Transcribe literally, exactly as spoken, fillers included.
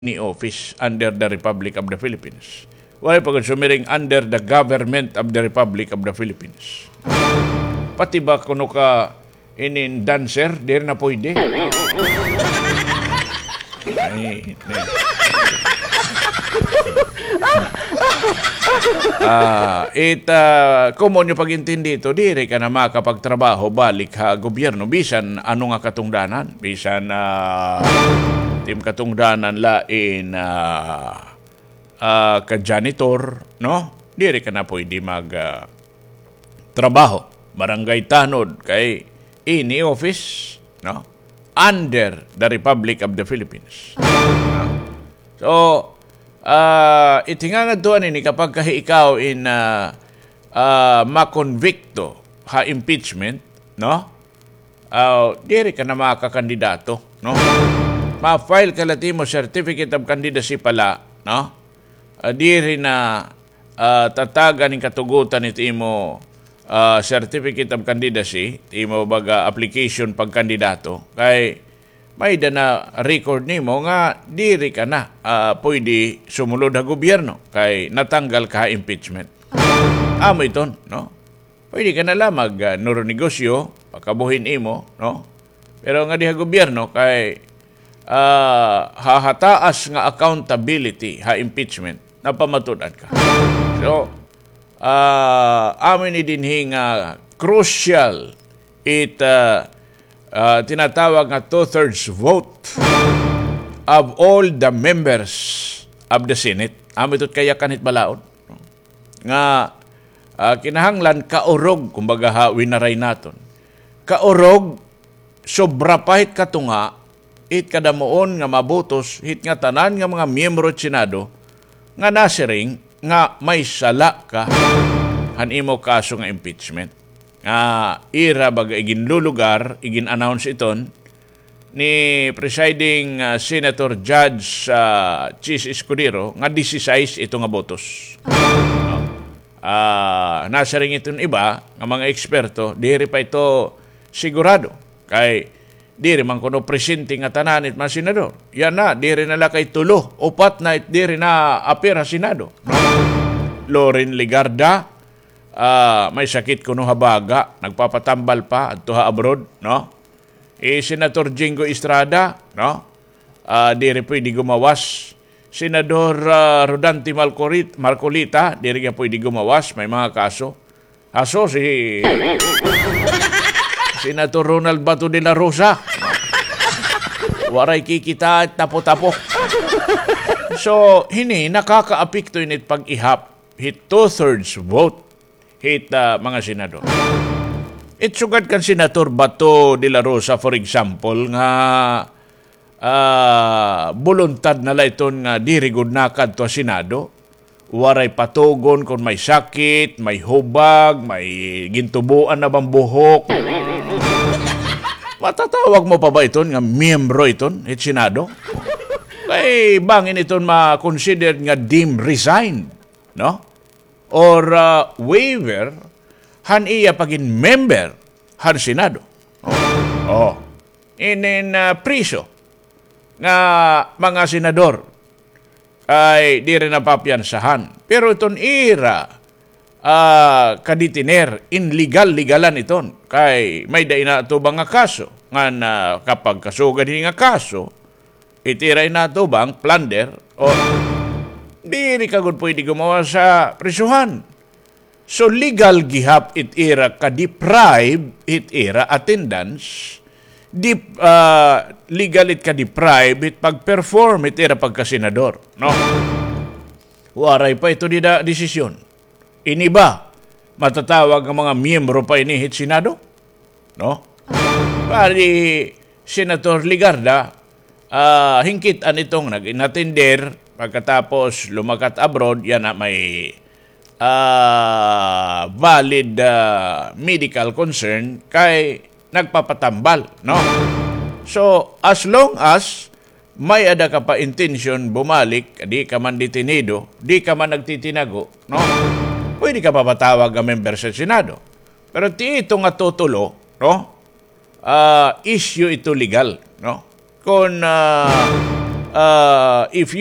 ni office under the Republic of the Philippines. Wala pa sumiring under the government of the Republic of the Philippines. Pati ba kuno ka inin dancer, di na pwede. Ay, Ah, it uh, common yung pag-intindi ito, diri ka na makapagtrabaho balik ha gobyerno bisan ano nga katungdanan, bisan uh, tim katungdanan lain uh, uh, ka janitor, no? Diri ka na pwede mag uh, trabaho, barangay tanod kay ini office, no? Under the Republic of the Philippines. No? So Uh, itinga doon ini kapag kahi ikaw in uh, uh, makonvikto ha impeachment, no? Uh, diri ka na makakandidato, no? Ma-file ka lati mo certificate of candidacy pala, no? Uh, diri na uh, tatagan ng katugutan iti mo uh, certificate of candidacy, iti mo baga application pagkandidato, kay may na record nimo nga diri ka na uh, pwede sumunod na gobyerno kay natanggal ka impeachment. Amo iton, no? Pwede ka na lang mag uh, nuro negosyo, pakabuhin imo, no? Pero nga diha gobyerno kay uh, hahataas nga accountability ha impeachment na pamatudan ka. So, uh, amin ni dinhi nga crucial it uh, Uh, tinatawag nga two-thirds vote of all the members of the Senate. Amo ito't kaya kanit balaod. Nga uh, kinahanglan kaurog, kumbaga ha, winaray naton. Kaurog, sobra pahit katunga, it kadamoon nga mabutos, hit nga tanan nga mga miyembro Senado, nga nasiring, nga may sala ka, hanimo kaso nga impeachment. Nga uh, ira baga igin lulugar, igin announce iton ni presiding uh, Senator Judge uh, Chis Escudero nga sixteen ito nga botos. No? Uh, nasa ring iton iba nga mga eksperto, diri pa ito sigurado kay diri man kuno presente nga tanan it mga senador. Yan na, diri na la kay tulo, upat na it diri na apir sa Senado. No? Loren Legarda, Uh, may sakit kuno habaga, nagpapatambal pa adto ha abroad, no? Eh Senator Jingo Estrada, no? Uh, diri pwede gumawas. Senador uh, Rodante Marcolita, Marcolita, diri nga pwede gumawas, may mga kaso. Aso si Senator Ronald Bato de la Rosa. Waray kikita at tapo-tapo. So, hini nakakaapekto init pag-ihap hit two-thirds vote hit uh, mga senador. Itsugad kan Senator Bato de la Rosa, for example, nga uh, voluntad na layton nga dirigod na kadto Senado, waray patugon kung may sakit, may hubag, may gintubuan na bang buhok. Matatawag mo pa ba iton nga miyembro iton hit Senado? Kay bangin iton ma-consider nga deemed resigned, no? Or uh, waiver han iya pagin member han Senado. Oh. Oh. Inin uh, priso nga mga senador ay di rin napapiansahan. Pero iton ira uh, kaditiner in legal-legalan iton. Kay may da inatubang nga kaso. Nga na kapag kasugad nga kaso, itiray na tubang plunder o diri ka gud pwede gumawa sa prisuhan. So legal gihap it era ka-deprive it era attendance, dip, uh, legal it ka-deprive it pag-perform it era pagka-senador. No? Waray pa ito di da desisyon. Iniba, matatawag ang mga miyembro pa ini hit Senado? No? Pari Senator Legarda, uh, hingkitan itong nag-inatender pagkatapos lumakat abroad, yan na may uh, valid uh, medical concern kay nagpapatambal, no? So, as long as may ada ka pa intention bumalik, di ka man detenido, di ka man nagtitinago, no? Pwede ka papatawag ang member sa Senado. Pero ti ito nga tutulo, no? Uh, issue ito legal, no? Kung uh, uh, if